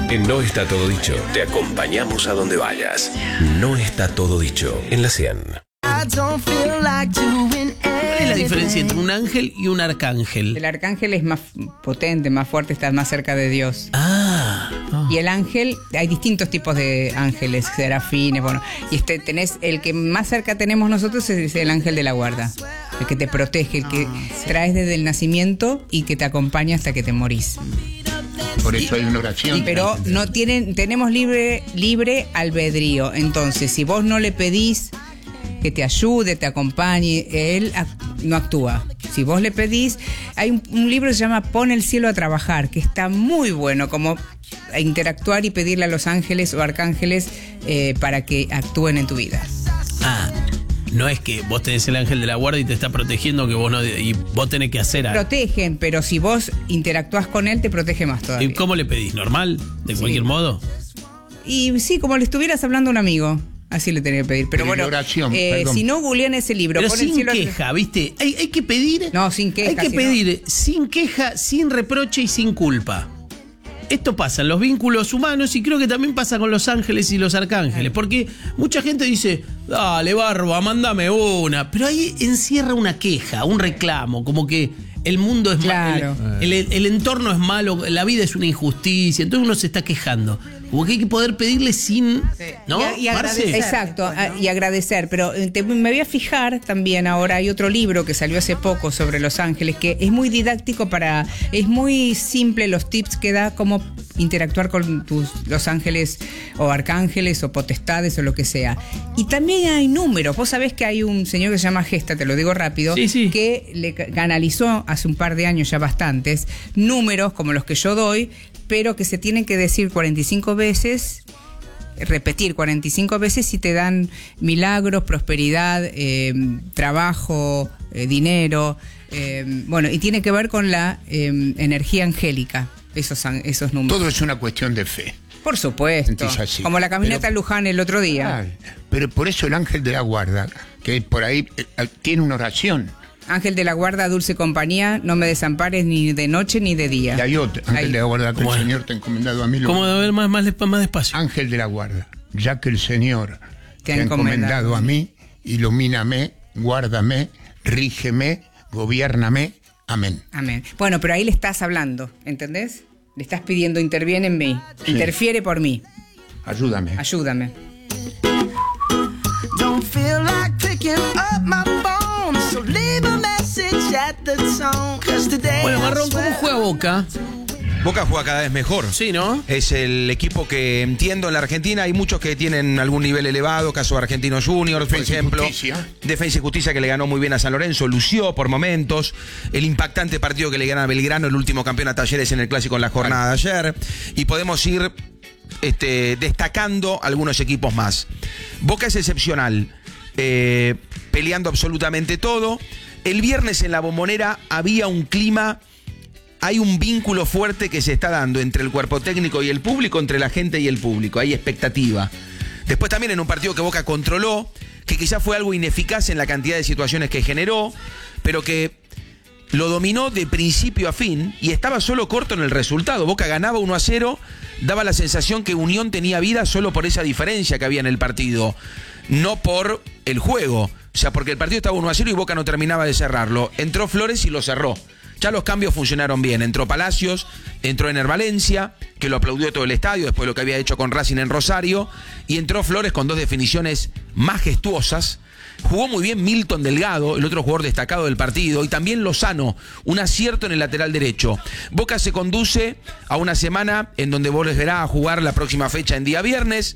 En No Está Todo Dicho, te acompañamos a donde vayas. No está todo dicho en la 100. ¿Cuál es la diferencia entre un ángel y un arcángel? El arcángel es más potente, más fuerte, está más cerca de Dios. Y el ángel, hay distintos tipos de ángeles, serafines, bueno. Y tenés, el que más cerca tenemos nosotros es el ángel de la guarda. El que te protege, el que traes desde el nacimiento y que te acompaña hasta que te morís. Por eso hay una oración. Pero tenemos libre albedrío. Entonces, si vos no le pedís que te ayude, te acompañe, él no actúa. Si vos le pedís, hay un libro que se llama Pon el cielo a trabajar, que está muy bueno, como interactuar y pedirle a los ángeles o arcángeles para que actúen en tu vida. No es que vos tenés el ángel de la guarda y te está protegiendo que vos no, y vos tenés que hacer algo. Protegen, pero si vos interactuás con él, te protege más todavía. ¿Y cómo le pedís? ¿Normal? ¿De cualquier modo? Y sí, como le estuvieras hablando a un amigo. Así le tenía que pedir. Pero bueno, oración, si no, googlean ese libro. Pero sin queja, ¿viste? Hay que pedir. No, sin queja. Hay que pedir sin queja, sin reproche y sin culpa. Esto pasa en los vínculos humanos y creo que también pasa con los ángeles y los arcángeles. Porque mucha gente dice, dale, Barba, mándame una. Pero ahí encierra una queja, un reclamo, como que el mundo es malo, el entorno es malo, la vida es una injusticia. Entonces uno se está quejando. Como que hay que poder pedirle sin... ¿no? Y agradecer. Exacto, y agradecer. Pero me voy a fijar también ahora, hay otro libro que salió hace poco sobre los ángeles, que es muy didáctico es muy simple los tips que da cómo interactuar con los ángeles o arcángeles o potestades o lo que sea. Y también hay números. Vos sabés que hay un señor que se llama Gesta, te lo digo rápido, que le canalizó hace un par de años ya bastantes números como los que yo doy, pero que se tienen que decir 45 veces, repetir 45 veces y te dan milagros, prosperidad, trabajo, dinero, bueno, y tiene que ver con la energía angélica, esos números. Todo es una cuestión de fe. Por supuesto, como la caminata a Luján el otro día. Pero por eso el ángel de la guarda, que por ahí tiene una oración. Ángel de la guarda, dulce compañía, no me desampares ni de noche ni de día. Y hay otro, ángel de la guarda, que el Señor te ha encomendado a mí. ¿Cómo de ver más despacio? Ángel de la guarda, ya que el Señor te ha encomendado a mí, ilumíname, guárdame, rígeme, gobiérname. Amén. Amén. Bueno, pero ahí le estás hablando, ¿entendés? Le estás pidiendo, interviene en mí, interfiere por mí. Ayúdame. Ayúdame. Don't feel like picking up my phone, so leave a message at the tone, 'cause today. Bueno, Marrón, ¿cómo juega Boca? Boca juega cada vez mejor. Sí, ¿no? Es el equipo que entiendo en la Argentina. Hay muchos que tienen algún nivel elevado, caso de Argentinos Juniors, por ejemplo. Defensa y Justicia, que le ganó muy bien a San Lorenzo, lució por momentos. El impactante partido que le gana a Belgrano, el último campeón a Talleres en el Clásico en la jornada de ayer. Y podemos ir destacando algunos equipos más. Boca es excepcional, peleando absolutamente todo. El viernes en la Bombonera había un clima, hay un vínculo fuerte que se está dando entre el cuerpo técnico y el público, entre la gente y el público, hay expectativa. Después también en un partido que Boca controló, que quizás fue algo ineficaz en la cantidad de situaciones que generó, pero que lo dominó de principio a fin y estaba solo corto en el resultado. Boca ganaba 1-0, daba la sensación que Unión tenía vida solo por esa diferencia que había en el partido, no por el juego. O sea, porque el partido estaba 1-0 y Boca no terminaba de cerrarlo. Entró Flores y lo cerró. Ya los cambios funcionaron bien. Entró Palacios, entró Ener Valencia, que lo aplaudió todo el estadio después de lo que había hecho con Racing en Rosario, y entró Flores con dos definiciones majestuosas. Jugó muy bien Milton Delgado, el otro jugador destacado del partido, y también Lozano, un acierto en el lateral derecho. Boca se conduce a una semana en donde volverá a jugar la próxima fecha en día viernes.